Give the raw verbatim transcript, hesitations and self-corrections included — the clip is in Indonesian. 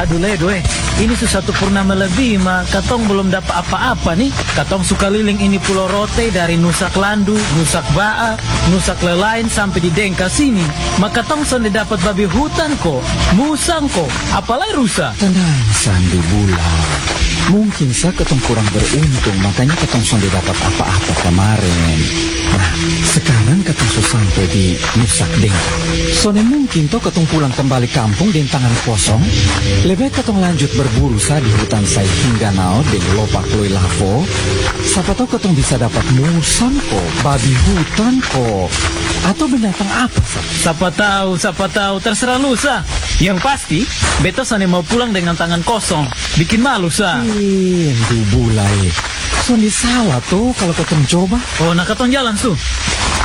Aduh Ledo eh, ini satu purnama lebih mah katong belum dapat apa-apa nih. Katong suka liling ini Pulau Rote dari Nusak Landu, Nusak Baa, Nusak Lelain sampai di Dengka sini. Maka katong sonde dapat babi hutan kok, musang kok, apalagi rusa. Tenang Sandu Bulan, mungkin saya ketong kurang beruntung, makanya ketong sonde dapat apa-apa kemarin. Nah, sekarang ketong so sampai di Nusak Dengka. Sonde mungkin toh ketong pulang kembali kampung dengan tangan kosong. Lebih ketong lanjut berburu sa di hutan saya hingga nao dengan lopak loi lavo. Siapa tahu ketong bisa dapat musang kok, babi hutan kok, atau binatang apa sa? Siapa tahu, siapa tahu, terserah lu sa. Yang pasti, beta sonde mau pulang dengan tangan kosong, bikin malu sa. Ih, du bulai. Sonde salah tuh kalau ketong coba. Oh, nak katong jalan su.